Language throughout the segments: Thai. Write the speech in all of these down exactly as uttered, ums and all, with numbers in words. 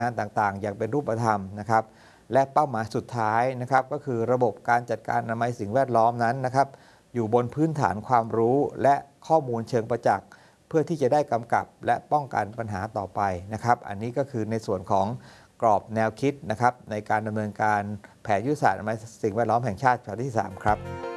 งานต่างๆอย่างเป็นรูปธรรมนะครับและเป้าหมายสุดท้ายนะครับก็คือระบบการจัดการอนามัยสิ่งแวดล้อมนั้นนะครับอยู่บนพื้นฐานความรู้และข้อมูลเชิงประจักษ์เพื่อที่จะได้กำกับและป้องกันปัญหาต่อไปนะครับอันนี้ก็คือในส่วนของกรอบแนวคิดนะครับในการดำเนินการแผนยุทธศาสตร์อนามัยสิ่งแวดล้อมแห่งชาติฉบับที่สามครับ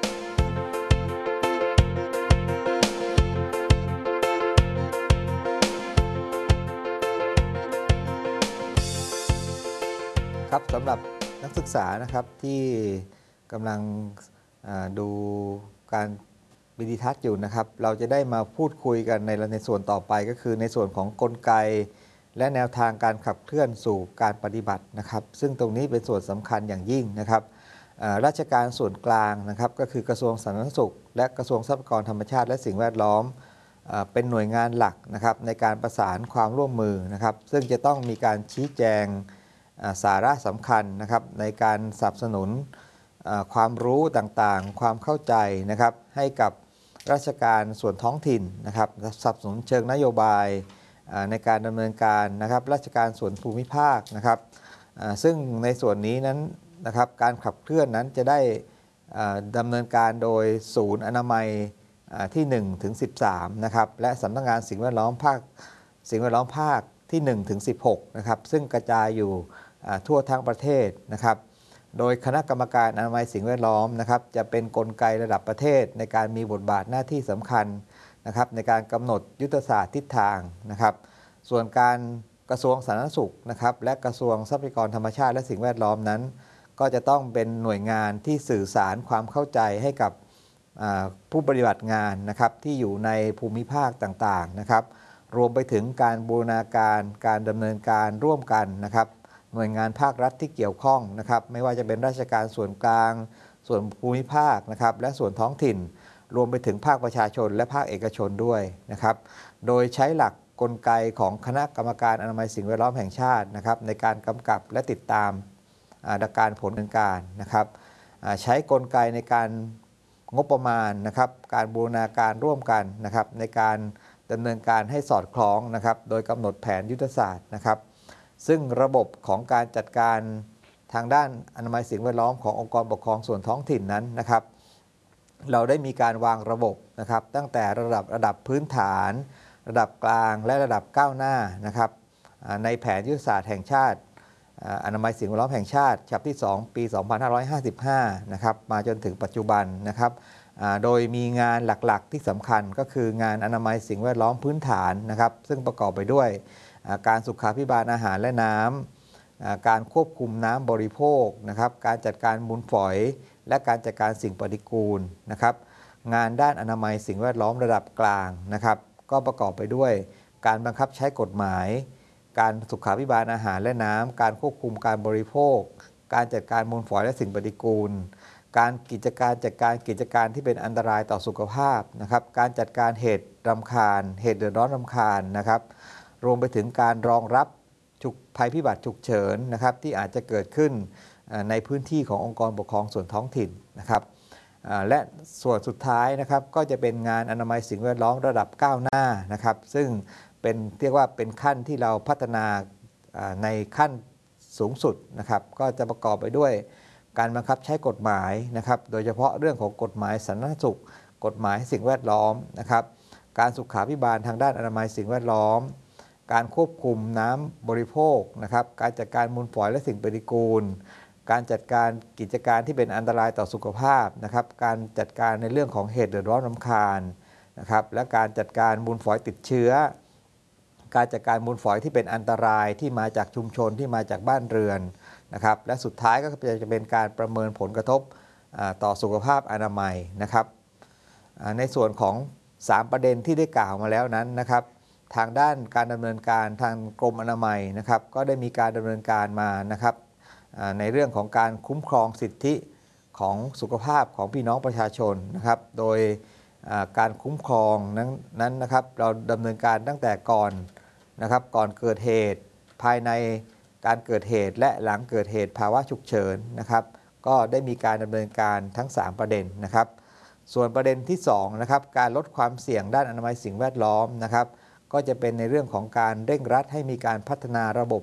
ครับสำหรับนักศึกษานะครับที่กำลังดูการวิดีทัศน์อยู่นะครับเราจะได้มาพูดคุยกันในในส่วนต่อไปก็คือในส่วนของกลไกและแนวทางการขับเคลื่อนสู่การปฏิบัตินะครับซึ่งตรงนี้เป็นส่วนสำคัญอย่างยิ่งนะครับราชการส่วนกลางนะครับก็คือกระทรวงสาธารณสุขและกระทรวงทรัพยากรธรรมชาติและสิ่งแวดล้อมเป็นหน่วยงานหลักนะครับในการประสานความร่วมมือนะครับซึ่งจะต้องมีการชี้แจงสาระสำคัญนะครับในการสนับสนุนความรู้ต่างๆความเข้าใจนะครับให้กับราชการส่วนท้องถิ่นนะครับสนับสนุนเชิงนโยบายในการดำเนินการนะครับราชการส่วนภูมิภาคนะครับซึ่งในส่วนนี้นั้นนะครับการขับเคลื่อนนั้นจะได้ดำเนินการโดยศูนย์อนามัยที่หนึ่งถึงสิบสามนะครับและสำนักงานสิ่งแวดล้อมภาคสิ่งแวดล้อมภาคที่หนึ่งถึงสิบหกนะครับซึ่งกระจายอยู่ทั่วทั้งประเทศนะครับโดยคณะกรรมการอนามัยสิ่งแวดล้อมนะครับจะเป็นกลไกระดับประเทศในการมีบทบาทหน้าที่สำคัญนะครับในการกำหนดยุทธศาสตร์ทิศทางนะครับส่วนการกระทรวงสาธารณสุขนะครับและกระทรวงทรัพยากรธรรมชาติและสิ่งแวดล้อมนั้นก็จะต้องเป็นหน่วยงานที่สื่อสารความเข้าใจให้กับผู้ปฏิบัติงานนะครับที่อยู่ในภูมิภาคต่างๆนะครับรวมไปถึงการบูรณาการการดำเนินการร่วมกันนะครับหน่วยงานภาครัฐที่เกี่ยวข้องนะครับไม่ว่าจะเป็นราชการส่วนกลางส่วนภูมิภาคนะครับและส่วนท้องถิ่นรวมไปถึงภาคประชาชนและภาคเอกชนด้วยนะครับโดยใช้หลักกลไกของคณะกรรมการอนามัยสิ่งแวดล้อมแห่งชาตินะครับในการกำกับและติดตามดำเนินการผลดำเนินการนะครับใช้กลไกในการงบประมาณนะครับการบูรณาการร่วมกันนะครับในการดำเนินการให้สอดคล้องนะครับโดยกำหนดแผนยุทธศาสตร์นะครับซึ่งระบบของการจัดการทางด้านอนามัยสิ่งแวดล้อมขององค์กรปกครองส่วนท้องถิ่นนั้นนะครับเราได้มีการวางระบบนะครับตั้งแต่ระดับระดับพื้นฐานระดับกลางและระดับก้าวหน้านะครับในแผนยุทธศาสตร์แห่งชาติอนามัยสิ่งแวดล้อมแห่งชาติฉบับที่สองปีสองพันห้าร้อยห้าสิบห้านะครับมาจนถึงปัจจุบันนะครับโดยมีงานหลักๆที่สำคัญก็คืองานอนามัยสิ่งแวดล้อมพื้นฐานนะครับซึ่งประกอบไปด้วยการสุขาภิบาลอาหารและน้ำการควบคุมน้ำบริโภคนะครับการจัดการมูลฝอยและการจัดการสิ่งปฏิกูลนะครับงานด้านอนามัยสิ่งแวดล้อมระดับกลางนะครับก็ประกอบไปด้วยการบังคับใช้กฎหมายการสุขาภิบาลอาหารและน้ำการควบคุมการบริโภคการจัดการมูลฝอยและสิ่งปฏิกูลการกิจการจัดการกิจการที่เป็นอันตรายต่อสุขภาพนะครับการจัดการเหตุรำคาญเหตุเดือดร้อนรำคาญนะครับรวมไปถึงการรองรับภัยพิบัติฉุกเฉินนะครับที่อาจจะเกิดขึ้นในพื้นที่ขององค์กรปกครองส่วนท้องถิ่นนะครับและส่วนสุดท้ายนะครับก็จะเป็นงานอนามัยสิ่งแวดล้อมระดับก้าวหน้านะครับซึ่งเป็นเรียกว่าเป็นขั้นที่เราพัฒนาในขั้นสูงสุดนะครับก็จะประกอบไปด้วยการบังคับใช้กฎหมายนะครับโดยเฉพาะเรื่องของกฎหมายสาธารณสุขกฎหมายสิ่งแวดล้อมนะครับการสุขาภิบาลทางด้านอนามัยสิ่งแวดล้อมการควบคุมน้ำบริโภคนะครับการจัดการมูลฝอยและสิ่งปฏิกูลการจัดการกิจการที่เป็นอันตรายต่อสุขภาพนะครับการจัดการในเรื่องของเหตุเดือดร้อนรำคาญนะครับและการจัดการมูลฝอยติดเชื้อการจัดการมูลฝอยที่เป็นอันตรายที่มาจากชุมชนที่มาจากบ้านเรือนนะครับและสุดท้ายก็จะเป็นการประเมินผลกระทบต่อสุขภาพอนามัยนะครับในส่วนของสามประเด็นที่ได้กล่าวมาแล้วนั้นนะครับทางด้านการดำเนินการทางกรมอนามัยนะครับก็ได้มีการดำเนินการมานะครับในเรื่องของการคุ้มครองสิทธิของสุขภาพของพี่น้องประชาชนนะครับโดยการคุ้มครองนั้นนั้นนะครับเราดำเนินการตั้งแต่ก่อนนะครับก่อนเกิดเหตุภายในการเกิดเหตุและหลังเกิดเหตุภาวะฉุกเฉินนะครับก็ได้มีการดำเนินการทั้งสามประเด็นนะครับส่วนประเด็นที่สองนะครับการลดความเสี่ยงด้านอนามัยสิ่งแวดล้อมนะครับก็จะเป็นในเรื่องของการเร่งรัดให้มีการพัฒนาระบบ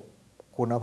คุณ